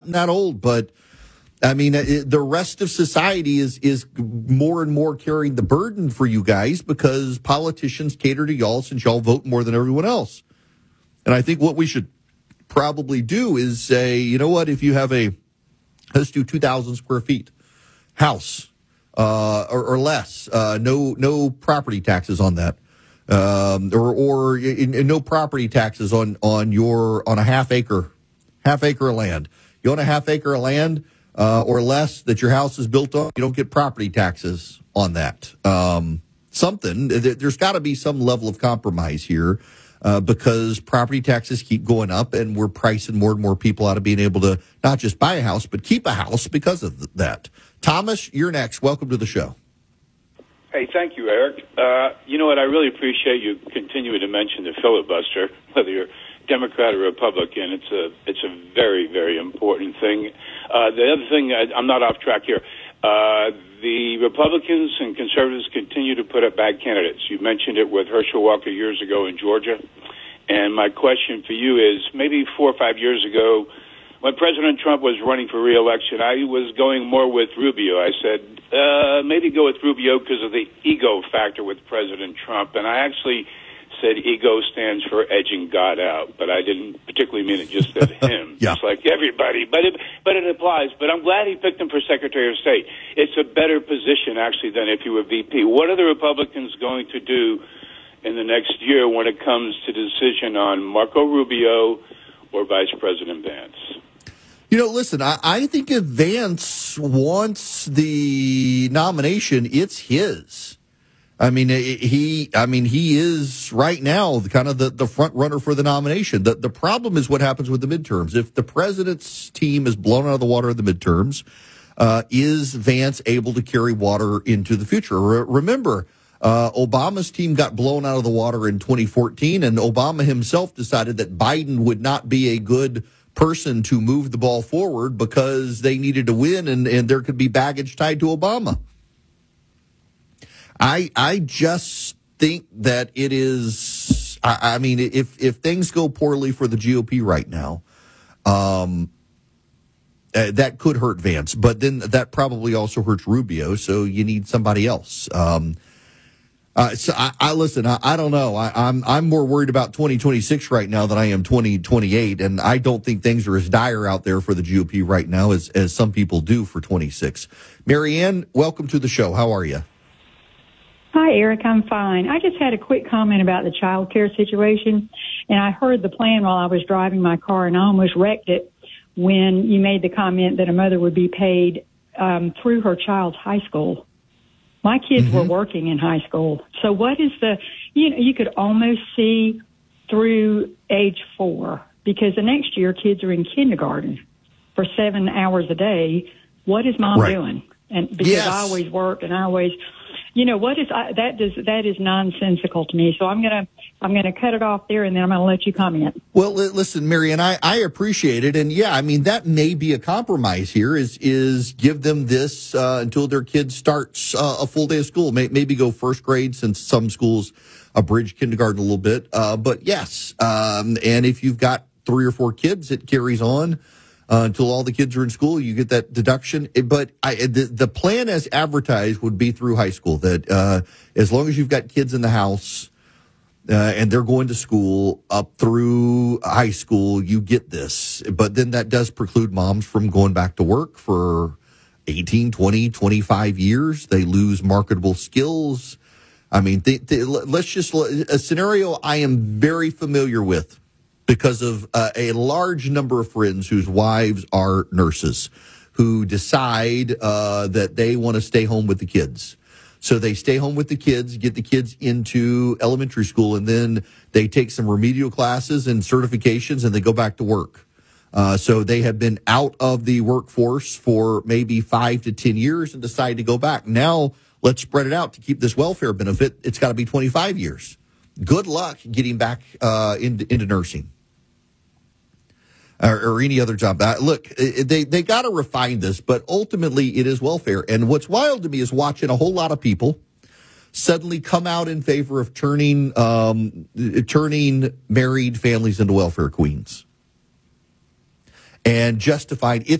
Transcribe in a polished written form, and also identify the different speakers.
Speaker 1: gotten that old, but I mean, the rest of society is more and more carrying the burden for you guys because politicians cater to y'all since y'all vote more than everyone else. And I think what we should probably do is say, you know what, if you have let's do 2,000 square feet house or less, no property taxes on that, or no property taxes on a half acre of land. You own a half acre of land or less that your house is built on, you don't get property taxes on that. There's got to be some level of compromise here. Because property taxes keep going up and we're pricing more and more people out of being able to not just buy a house, but keep a house because of that. Thomas, you're next. Welcome to the show.
Speaker 2: Hey, thank you, Eric. You know what? I really appreciate you continuing to mention the filibuster, whether you're Democrat or Republican. It's a very, very important thing. The other thing, I'm not off track here. The Republicans and conservatives continue to put up bad candidates. You mentioned it with Herschel Walker years ago in Georgia. And my question for you is, maybe 4 or 5 years ago, when President Trump was running for re-election, I was going more with Rubio. I said, maybe go with Rubio because of the ego factor with President Trump. And I actually said ego stands for edging God out, but I didn't particularly mean it just at him,
Speaker 1: yeah.
Speaker 2: Just like everybody. But it applies. But I'm glad he picked him for Secretary of State. It's a better position, actually, than if you were VP. What are the Republicans going to do in the next year when it comes to decision on Marco Rubio or Vice President Vance?
Speaker 1: You know, listen, I think if Vance wants the nomination, it's his. I mean, he is right now kind of the front runner for the nomination. The problem is what happens with the midterms. If the president's team is blown out of the water in the midterms, is Vance able to carry water into the future? Remember, Obama's team got blown out of the water in 2014, and Obama himself decided that Biden would not be a good person to move the ball forward because they needed to win, and there could be baggage tied to Obama. I just think that it is, I mean, if things go poorly for the GOP right now, that could hurt Vance, but then that probably also hurts Rubio, so you need somebody else. So I listen, I don't know. I'm more worried about 2026 right now than I am 2028, and I don't think things are as dire out there for the GOP right now as some people do for 26. Marianne, welcome to the show. How are you?
Speaker 3: Hi, Eric. I'm fine. I just had a quick comment about the child care situation, and I heard the plan while I was driving my car, and I almost wrecked it when you made the comment that a mother would be paid through her child's high school. My kids were working in high school. So what is you could almost see through age 4, because the next year kids are in kindergarten for 7 hours a day. What is mom doing? And because I always work and I always... that is nonsensical to me. So I'm gonna cut it off there, and then I'm gonna let you comment.
Speaker 1: Well, listen, Marianne, I appreciate it, and yeah, I mean that may be a compromise here. Is give them this until their kid starts a full day of school. Maybe go first grade, since some schools abridge kindergarten a little bit. But yes, and if you've got 3 or 4 kids, it carries on. Until all the kids are in school, you get that deduction. But the plan as advertised would be through high school, that as long as you've got kids in the house and they're going to school up through high school, you get this. But then that does preclude moms from going back to work for 18, 20, 25 years. They lose marketable skills. I mean, let's just a scenario I am very familiar with, because of a large number of friends whose wives are nurses who decide that they want to stay home with the kids. So they stay home with the kids, get the kids into elementary school, and then they take some remedial classes and certifications, and they go back to work. So they have been out of the workforce for maybe 5 to 10 years and decide to go back. Now let's spread it out to keep this welfare benefit. It's got to be 25 years. Good luck getting back into nursing. Or any other job. Look, they got to refine this, but ultimately it is welfare. And what's wild to me is watching a whole lot of people suddenly come out in favor of turning married families into welfare queens and justifying it's